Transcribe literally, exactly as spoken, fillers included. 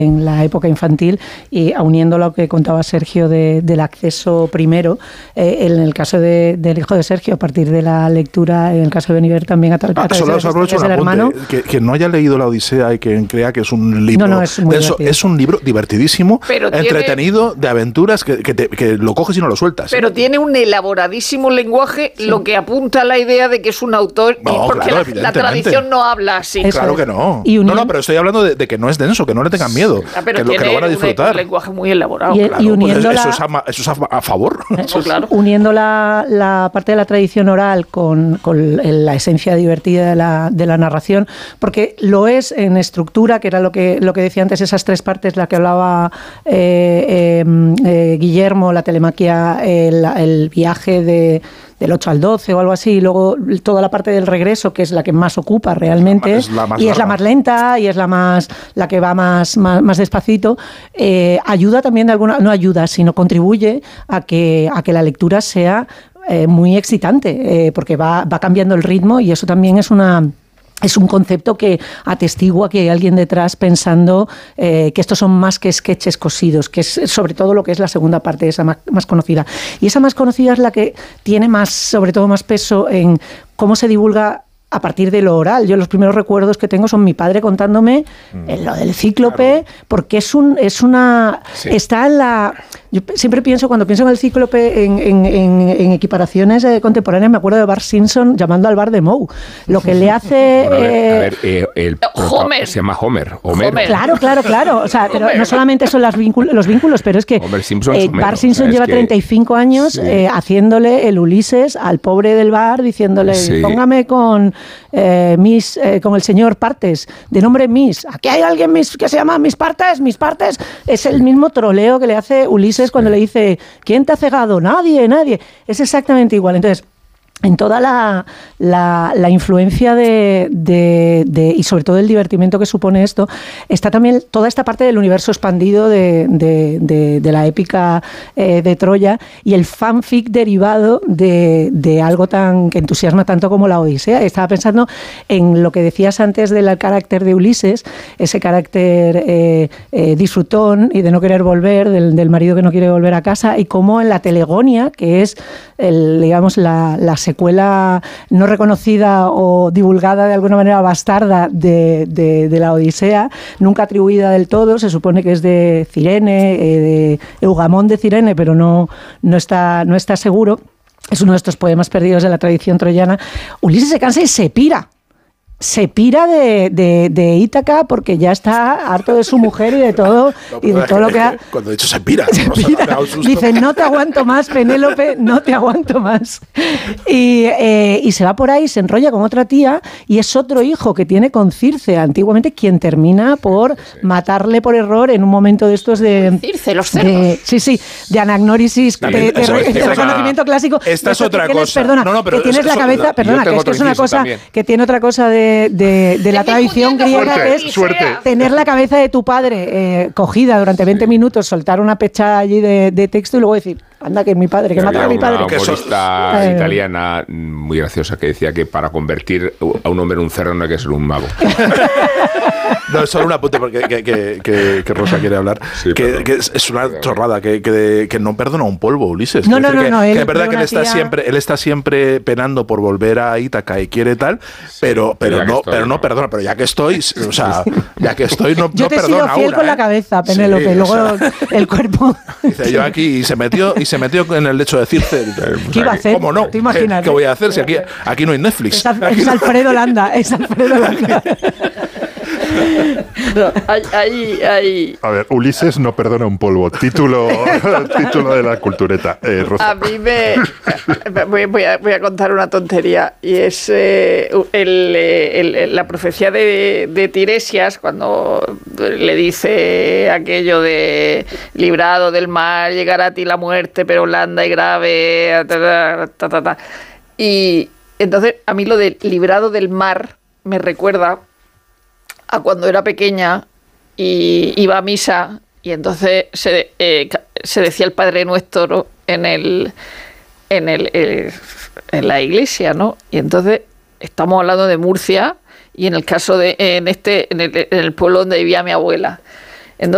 en la época infantil, y uniendo lo que contaba Sergio de, del acceso primero, eh, en el caso de, del hijo de Sergio, a partir de la lectura, en el caso de Beniver también a, tra- ah, a través solo de las historias del hermano. Que, que no haya leído la Odisea y que crea que es un libro, no, no, es, muy eso, es un libro divertidísimo, pero entretenido, tiene, de aventuras, que, que, te, que lo coges y no lo sueltas. Pero ¿eh? tiene un elaboradísimo lenguaje, sí. Lo que apunta a la idea de que es un autor, no, porque claro, la, la tradición no habla así. Eso claro es. que no. Y no, no, pero estoy hablando de, de que no es denso, que no le tengan miedo. Ah, pero que, lo, que lo van a disfrutar. Un lenguaje muy elaborado. Y, claro, y uniendo pues la, eso, es a, eso es a, a favor. Eso, claro. Uniendo la, la parte de la tradición oral con, con la esencia divertida de la, de la narración, porque lo es en estructura, que era lo que, lo que decía antes, esas tres partes, la que hablaba eh, eh, eh, Guillermo, la telemaquia, el, el viaje de... del ocho al doce o algo así, y luego toda la parte del regreso, que es la que más ocupa realmente, es la más y larga. Es la más lenta, y es la más la que va más, más, más despacito, eh, ayuda también de alguna, no ayuda, sino contribuye a que, a que la lectura sea eh, muy excitante, eh, porque va, va cambiando el ritmo, y eso también es una... Es un concepto que atestigua que hay alguien detrás pensando eh, que estos son más que sketches cosidos, que es sobre todo lo que es la segunda parte, esa más, más conocida. Y esa más conocida es la que tiene más, sobre todo más peso en cómo se divulga a partir de lo oral. Yo los primeros recuerdos que tengo son mi padre contándome mm. lo del cíclope, claro. porque es un es una sí. está en la... Yo siempre pienso, cuando pienso en el cíclope, en, en, en, en equiparaciones eh, contemporáneas, me acuerdo de Bart Simpson llamando al bar de Moe. Lo que le hace... Bueno, a ver, eh, a ver eh, el Homer. Se llama Homer. Homer. Homer. Claro, claro, claro. O sea, pero no solamente son las vínculos, los vínculos, pero es que Homer Simpson eh, es Homero, Bart Simpson o sea, lleva que, treinta y cinco años sí. eh, haciéndole el Ulises al pobre del bar, diciéndole, sí. póngame con... Eh, Miss, eh, con el señor Partes, de nombre Miss. Aquí hay alguien Miss, que se llama Miss Partes, Miss Partes. Es el mismo troleo que le hace Ulises cuando sí. le dice, ¿quién te ha cegado? Nadie, nadie. Es exactamente igual. Entonces, en toda la, la, la influencia de, de, de, y sobre todo el divertimento que supone esto, está también toda esta parte del universo expandido de, de, de, de la épica eh, de Troya, y el fanfic derivado de, de algo tan que entusiasma tanto como la Odisea. Estaba pensando en lo que decías antes del carácter de Ulises, ese carácter eh, eh, disfrutón y de no querer volver, del, del marido que no quiere volver a casa, y cómo en la Telegonia, que es el, digamos la, la secuela no reconocida o divulgada de alguna manera bastarda de, de, de la Odisea, nunca atribuida del todo, se supone que es de Cirene, eh, de Eugamón de Cirene, pero no, no, está, no está seguro. Es uno de estos poemas perdidos de la tradición troyana. Ulises se cansa y se pira. Se pira de, de, de Ítaca porque ya está harto de su mujer y de todo, no, y de todo lo que ha... Cuando he dicho se pira, se no pira. Dice, no te aguanto más, Penélope, no te aguanto más. Y, eh, y se va por ahí, se enrolla con otra tía, y es otro hijo que tiene con Circe, antiguamente, quien termina por sí. matarle por error en un momento de estos de... Circe, los cerdos. De, sí, sí, de anagnórisis, de, de, de, de, de reconocimiento clásico. Esta es otra tienes, cosa. Perdona, no, no, pero que tienes eso, la cabeza, la, perdona, que esto es una cosa también. que tiene otra cosa de De, de, de la tradición griega, suerte, es suerte. tener la cabeza de tu padre eh, cogida durante veinte sí. minutos, soltar una pecha allí de, de texto y luego decir, anda, que es mi padre, que mata a mi padre. Una humorista eh, italiana muy graciosa que decía que para convertir a un hombre en un cerdo no hay que ser un mago. No, es solo un apunte porque que, que, que, que Rosa quiere hablar. Sí, que, que es una chorrada, que, que, que no perdona un polvo, Ulises. No, no, no, que, no. Que es verdad que él está, siempre, él está siempre penando por volver a Ítaca y quiere tal, sí, pero, pero, no, estoy, pero no, no perdona. Pero ya que estoy, o sea, ya que estoy, no, yo no te perdona. Yo te he sido fiel una, con ¿eh? la cabeza, Penélope, sí, luego o sea, el cuerpo. Dice, yo aquí, y se metió, y se metió en el lecho de Circe. ¿Qué iba a hacer? ¿Cómo no? ¿Te imaginas? ¿Qué, ¿Qué voy a hacer si aquí, aquí no hay Netflix? Es, es Alfredo Landa, es Alfredo Landa. No, hay, hay, hay... A ver, Ulises no perdona un polvo. Título, título de la cultureta. Eh, Rosa. A mí me... Voy, voy, a, voy a contar una tontería. Y es eh, el, el, la profecía de, de Tiresias, cuando le dice aquello de librado del mar, llegará a ti la muerte, pero blanda y grave. Ta, ta, ta, ta. Y entonces, a mí lo de librado del mar me recuerda a cuando era pequeña y iba a misa, y entonces se, eh, se decía el Padre Nuestro en el en el eh, en la iglesia, ¿no? Y entonces estamos hablando de Murcia, y en el caso de en este en el, en el pueblo donde vivía mi abuela,